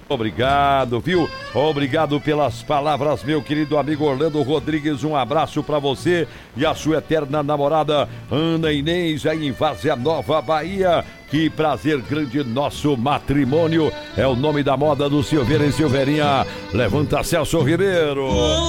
Obrigado, viu? Obrigado pelas palavras, meu querido amigo Orlando Rodrigues. Um abraço pra você e a sua eterna namorada Ana Inês, aí em Várzea Nova, Bahia. Que prazer grande nosso matrimônio. É o nome da moda do Silveira e Silveirinha. Levanta Celso Ribeiro.